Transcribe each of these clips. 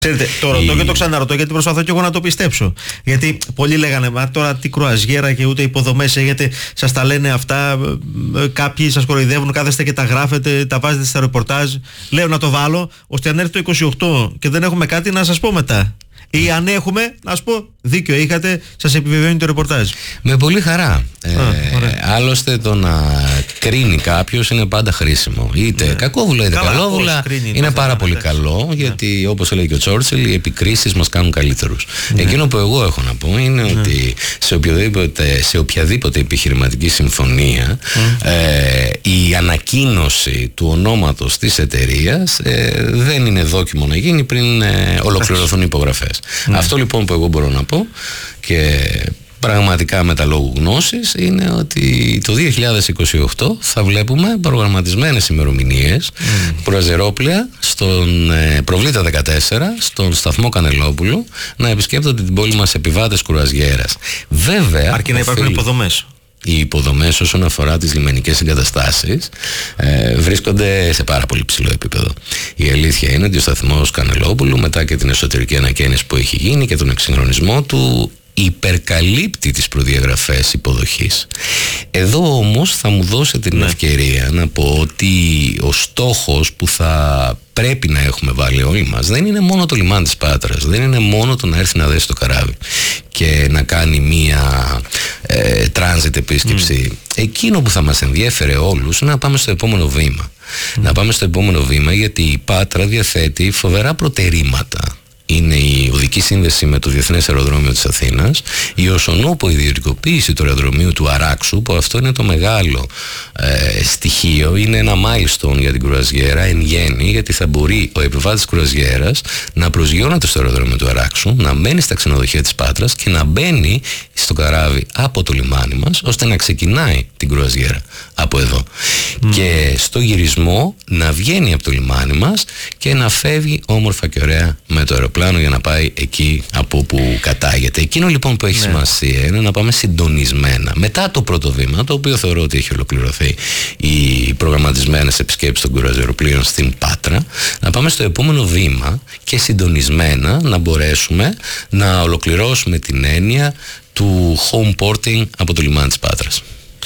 Ξέρετε, το ρωτώ και το ξαναρωτώ γιατί προσπαθώ και εγώ να το πιστέψω. Γιατί πολλοί λέγανε, μα τώρα τι κρουαζιέρα και ούτε υποδομές έχετε, σας τα λένε αυτά, κάποιοι σας κοροϊδεύουν, κάθεστε και τα γράφετε, τα βάζετε στα ρεπορτάζ. Λέω να το βάλω, ώστε αν έρθει το 28 και δεν έχουμε κάτι να σας πω μετά. Ή αν έχουμε, να σου πω, δίκιο είχατε, σας επιβεβαιώνει το ρεπορτάζ. Με πολύ χαρά. Άλλωστε το να κρίνει κάποιος είναι πάντα χρήσιμο. Είτε κακόβουλα είτε καλόβουλα. Είναι πάρα πολύ καλό, γιατί όπως έλεγε και ο Τσόρτσιλ, οι επικρίσεις μας κάνουν καλύτερους. Εκείνο που εγώ έχω να πω είναι ότι σε οποιαδήποτε επιχειρηματική συμφωνία η ανακοίνωση του ονόματος της εταιρείας δεν είναι δόκιμο να γίνει πριν ολοκληρωθούν οι υπογραφές. Αυτό λοιπόν που εγώ μπορώ να πω και πραγματικά με τα λόγου γνώσης είναι ότι το 2028 θα βλέπουμε προγραμματισμένες ημερομηνίες κρουαζιερόπλοια στον Προβλήτα 14, στον σταθμό Κανελόπουλου, να επισκέπτονται την πόλη μας επιβάτες κρουαζιέρας. Βέβαια, αρκεί να υπάρχουν υποδομές. Οι υποδομές όσον αφορά τις λιμενικές εγκαταστάσεις βρίσκονται σε πάρα πολύ ψηλό επίπεδο. Η αλήθεια είναι ότι ο σταθμός Κανελόπουλου, μετά και την εσωτερική ανακαίνιση που έχει γίνει και τον εξυγχρονισμό του, υπερκαλύπτει τις προδιαγραφές υποδοχής. Εδώ όμως θα μου δώσετε την ευκαιρία να πω ότι ο στόχος που θα πρέπει να έχουμε βάλει όλοι μας δεν είναι μόνο το λιμάνι της Πάτρας, δεν είναι μόνο το να έρθει να δέσει το καράβι και να κάνει μία transit επίσκεψη. Εκείνο που θα μας ενδιέφερε όλους είναι να πάμε στο επόμενο βήμα. Να πάμε στο επόμενο βήμα, γιατί η Πάτρα διαθέτει φοβερά προτερήματα. Είναι η οδική σύνδεση με το Διεθνές Αεροδρόμιο της Αθήνας, η οσονούπο ιδιωτικοποίηση του αεροδρομίου του Αράξου, που αυτό είναι το μεγάλο στοιχείο, είναι ένα milestone για την κρουαζιέρα εν γέννη, γιατί θα μπορεί ο επιβάτης κρουαζιέρας να προσγειώνεται στο αεροδρόμιο του Αράξου, να μένει στα ξενοδοχεία της Πάτρας και να μπαίνει στο καράβι από το λιμάνι μας, ώστε να ξεκινάει την κρουαζιέρα από εδώ. Και στο γυρισμό να βγαίνει από το λιμάνι μας και να φεύγει όμορφα και ωραία με το αεροπλάνο για να πάει εκεί από όπου κατάγεται. Εκείνο λοιπόν που έχει σημασία είναι να πάμε συντονισμένα. Μετά το πρώτο βήμα, το οποίο θεωρώ ότι έχει ολοκληρωθεί, οι προγραμματισμένες επισκέψεις των κρουαζιεροπλοίων στην Πάτρα, να πάμε στο επόμενο βήμα και συντονισμένα να μπορέσουμε να ολοκληρώσουμε την έννοια του home porting από το λιμάνι της Πάτρας.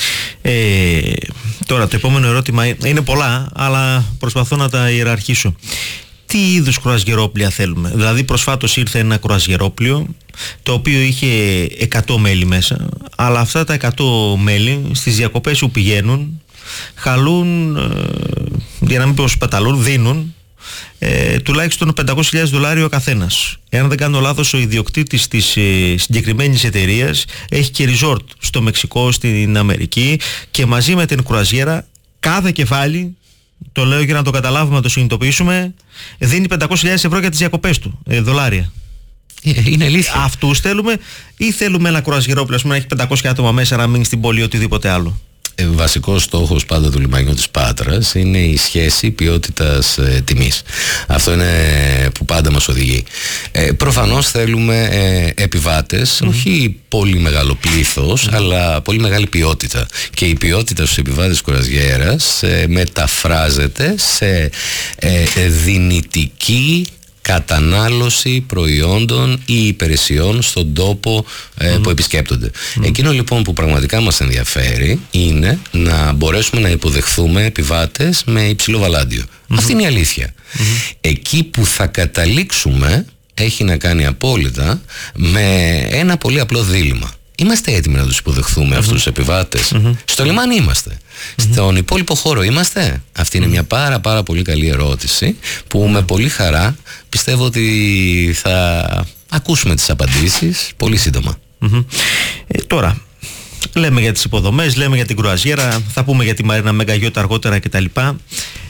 Τώρα το επόμενο ερώτημα είναι πολλά, αλλά προσπαθώ να τα ιεραρχήσω. Τι είδους κρουαζιερόπλοια θέλουμε? Δηλαδή προσφάτως ήρθε ένα κρουαζιερόπλοιο το οποίο είχε 100 μέλη μέσα, αλλά αυτά τα 100 μέλη στις διακοπές που πηγαίνουν χαλούν, για να μην πω σπαταλούν, δίνουν τουλάχιστον $500,000 ο καθένας. Εάν δεν κάνω λάθος, ο ιδιοκτήτης της συγκεκριμένης εταιρείας έχει και resort στο Μεξικό, στην Αμερική, και μαζί με την κρουαζιέρα κάθε κεφάλι, το λέω για να το καταλάβουμε, να το συνειδητοποιήσουμε, δίνει $500,000 για τις διακοπές του, δολάρια. Είναι αλήθεια. Αυτούς θέλουμε ή θέλουμε ένα κρουαζιερόπλοιο να έχει 500 άτομα μέσα να μείνει στην πόλη ή οτιδήποτε άλλο? Βασικός στόχος πάντα του λιμανιού της Πάτρας είναι η σχέση ποιότητας τιμής. Αυτό είναι που πάντα μας οδηγεί. Προφανώς θέλουμε επιβάτες, όχι πολύ μεγάλο πλήθος, αλλά πολύ μεγάλη ποιότητα. Και η ποιότητα στους επιβάτες κρουαζιέρας μεταφράζεται σε δυνητική κατανάλωση προϊόντων ή υπηρεσιών στον τόπο που επισκέπτονται. Εκείνο λοιπόν που πραγματικά μας ενδιαφέρει είναι να μπορέσουμε να υποδεχθούμε επιβάτες με υψηλό βαλάντιο. Αυτή είναι η αλήθεια. Εκεί που θα καταλήξουμε έχει να κάνει απόλυτα με ένα πολύ απλό δίλημμα. Είμαστε έτοιμοι να τους υποδεχθούμε αυτούς τους επιβάτες? Στο λιμάνι είμαστε? Στον υπόλοιπο χώρο είμαστε? Αυτή είναι μια πάρα πολύ καλή ερώτηση που με πολύ χαρά πιστεύω ότι θα ακούσουμε τις απαντήσεις πολύ σύντομα. Τώρα λέμε για τις υποδομές, λέμε για την κρουαζιέρα, θα πούμε για τη Μαρίνα Μέγκα Γιώτα αργότερα κτλ.